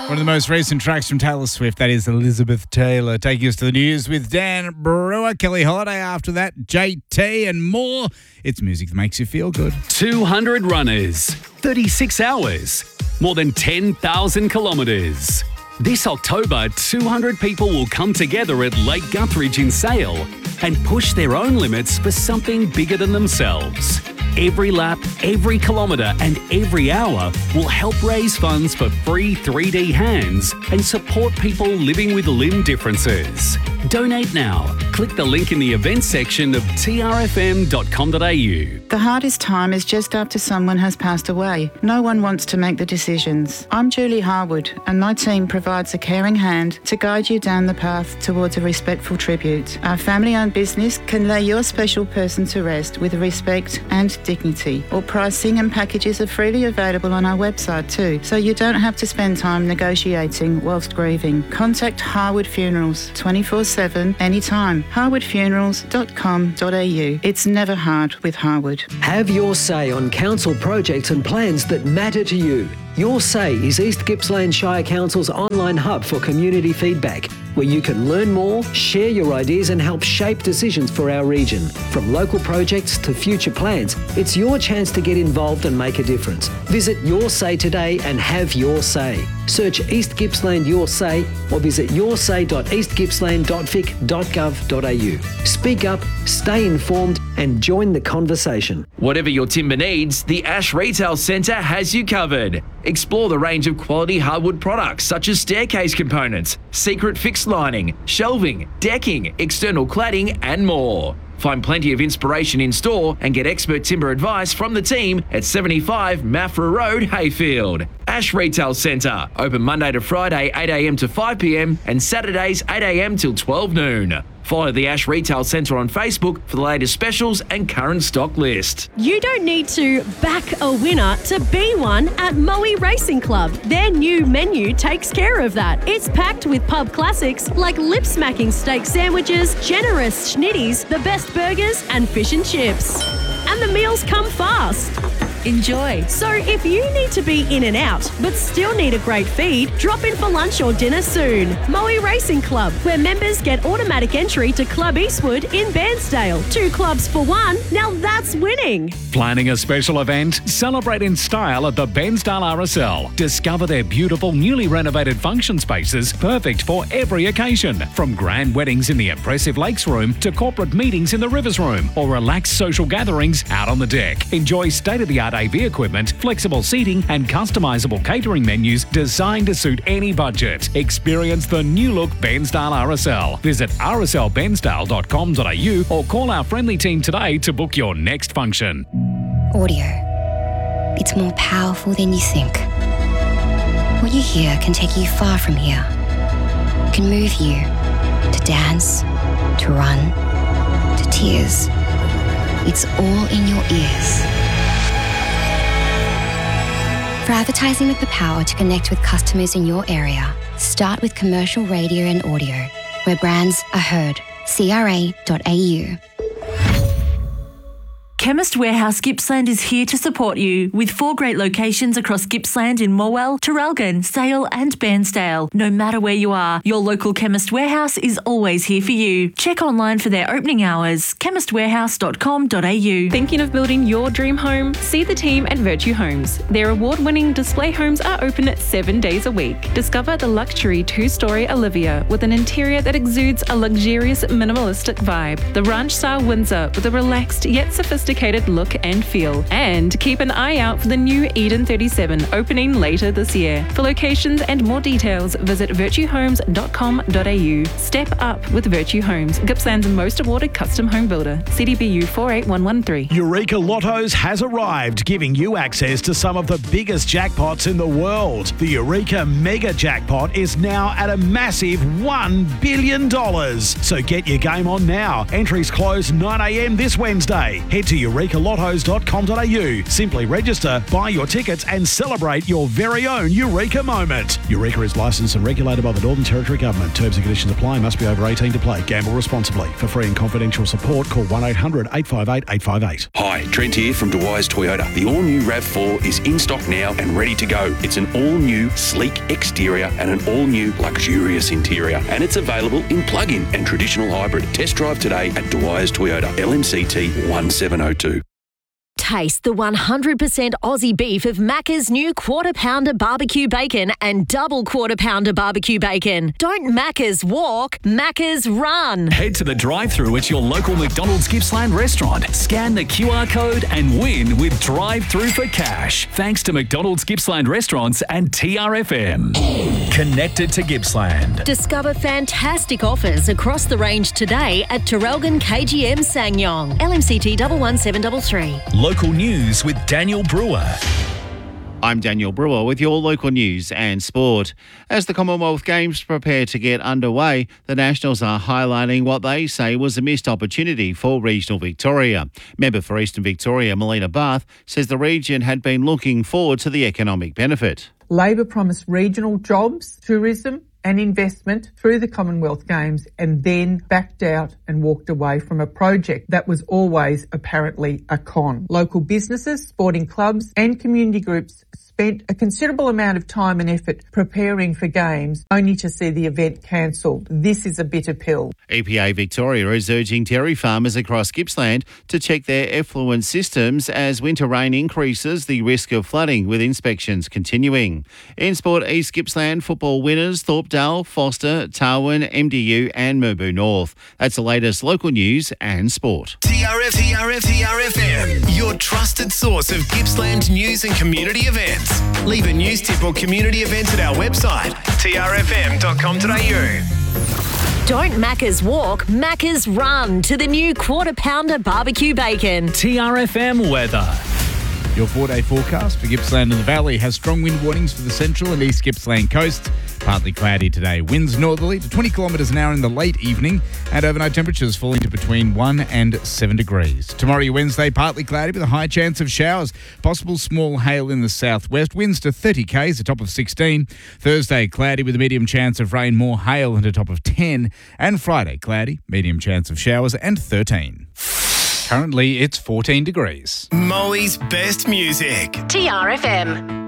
One of the most recent tracks from Taylor Swift, that is Elizabeth Taylor. Taking us to the news with Dan Brewer, Kelly Holiday after that, JT and more. It's music that makes you feel good. 200 runners, 36 hours, more than 10,000 kilometres. This October, 200 people will come together at Lake Guthridge in Sale and push their own limits for something bigger than themselves. Every lap, every kilometre and every hour will help raise funds for free 3D hands and support people living with limb differences. Donate now. Click the link in the events section of trfm.com.au. The hardest time is just after someone has passed away. No one wants to make the decisions. I'm Julie Harwood, and my team provides a caring hand to guide you down the path towards a respectful tribute. Our family-owned business can lay your special person to rest with respect and dignity. All pricing and packages are freely available on our website too, so you don't have to spend time negotiating whilst grieving. Contact Harwood Funerals 24/7 anytime. harwoodfunerals.com.au. It's never hard with Harwood. Have your say on council projects and plans that matter to you. Your Say is East Gippsland Shire Council's online hub for community feedback, where you can learn more, share your ideas and help shape decisions for our region. From local projects to future plans, it's your chance to get involved and make a difference. Visit Your Say today and have your say. Search East Gippsland Your Say or visit yoursay.eastgippsland.vic.gov.au. Speak up, stay informed and join the conversation. Whatever your timber needs, the Ash Retail Centre has you covered. Explore the range of quality hardwood products such as staircase components, secret fixed lining, shelving, decking, external cladding and more. Find plenty of inspiration in store and get expert timber advice from the team at 75 Maffra Road, Hayfield. Ash Retail Centre, open Monday to Friday 8am to 5pm and Saturdays 8am till 12 noon. Follow the Ash Retail Centre on Facebook for the latest specials and current stock list. You don't need to back a winner to be one at Moe Racing Club. Their new menu takes care of that. It's packed with pub classics like lip-smacking steak sandwiches, generous schnitties, the best burgers and fish and chips. And the meals come fast. Enjoy. So if you need to be in and out, but still need a great feed, drop in for lunch or dinner soon. Moe Racing Club, where members get automatic entry to Club Eastwood in Bairnsdale. 2 clubs for 1. Now that's winning. Planning a special event? Celebrate in style at the Bairnsdale RSL. Discover their beautiful newly renovated function spaces, perfect for every occasion. From grand weddings in the impressive Lakes Room to corporate meetings in the Rivers Room or relaxed social gatherings out on the deck. Enjoy state-of-the-art AV equipment, flexible seating and customisable catering menus designed to suit any budget. Experience the new look Bairnsdale RSL. Visit rslbairnsdale.com.au or call our friendly team today to book your next function. Audio. It's more powerful than you think. What you hear can take you far from here. It can move you to dance, to run, to tears. It's all in your ears. For advertising with the power to connect with customers in your area, start with commercial radio and audio, where brands are heard. CRA.au. Chemist Warehouse Gippsland is here to support you with 4 great locations across Gippsland in Morwell, Traralgon, Sale and Bairnsdale. No matter where you are, your local Chemist Warehouse is always here for you. Check online for their opening hours, chemistwarehouse.com.au. Thinking of building your dream home? See the team at Virtue Homes. Their award-winning display homes are open 7 days a week. Discover the luxury 2-storey Olivia with an interior that exudes a luxurious minimalistic vibe. The ranch-style Windsor with a relaxed yet sophisticated look and feel. And keep an eye out for the new Eden 37 opening later this year. For locations and more details, visit virtuehomes.com.au. Step up with Virtue Homes, Gippsland's most awarded custom home builder. CDBU 48113. Eureka Lottos has arrived, giving you access to some of the biggest jackpots in the world. The Eureka Mega Jackpot is now at a massive $1 billion. So get your game on now. Entries close 9am this Wednesday. Head to eurekalottos.com.au. Simply register, buy your tickets and celebrate your very own Eureka moment. Eureka is licensed and regulated by the Northern Territory Government. Terms and conditions apply. Must be over 18 to play. Gamble responsibly. For free and confidential support, call 1-800-858-858. Hi, Trent here from Dwyer's Toyota. The all-new RAV4 is in stock now and ready to go. It's an all-new, sleek exterior and an all-new, luxurious interior. And it's available in plug-in and traditional hybrid. Test drive today at Dwyer's Toyota, LMCT 1702. Taste the 100% Aussie beef of Macca's new Quarter Pounder Barbecue Bacon and Double Quarter Pounder Barbecue Bacon. Don't Macca's walk, Macca's run. Head to the drive-thru at your local McDonald's Gippsland restaurant. Scan the QR code and win with drive-thru for cash. Thanks to McDonald's Gippsland restaurants and TRFM. Connected to Gippsland. Discover fantastic offers across the range today at Terrelgan KGM Ssangyong. LMCT 11733. Local news with Daniel Brewer. I'm Daniel Brewer with your local news and sport. As the Commonwealth Games prepare to get underway, the Nationals are highlighting what they say was a missed opportunity for regional Victoria. Member for Eastern Victoria, Melina Barth, says the region had been looking forward to the economic benefit. Labor promised regional jobs, tourism and investment through the Commonwealth Games and then backed out and walked away from a project that was always apparently a con. Local businesses, sporting clubs and community groups spent a considerable amount of time and effort preparing for games only to see the event cancelled. This is a bitter pill. EPA Victoria is urging dairy farmers across Gippsland to check their effluent systems as winter rain increases the risk of flooding, with inspections continuing. In sport, East Gippsland football winners Thorpedale, Foster, Tarwin, MDU and Murbu North. That's the latest local news and sport. TRFM, your trusted source of Gippsland news and community events. Leave a news tip or community event at our website, trfm.com.au. Don't Macca's walk, Macca's run to the new Quarter Pounder Barbecue Bacon. TRFM weather. Your 4-day forecast for Gippsland and the Valley has strong wind warnings for the central and east Gippsland coasts. Partly cloudy today. Winds northerly to 20 kilometres an hour in the late evening, and overnight temperatures falling to between 1 and 7 degrees. Tomorrow, Wednesday, partly cloudy with a high chance of showers. Possible small hail in the southwest. Winds to 30 k's, a top of 16. Thursday, cloudy with a medium chance of rain, more hail, and a top of 10. And Friday, cloudy, medium chance of showers, and 13. Currently, it's 14 degrees. Moe's best music. TRFM.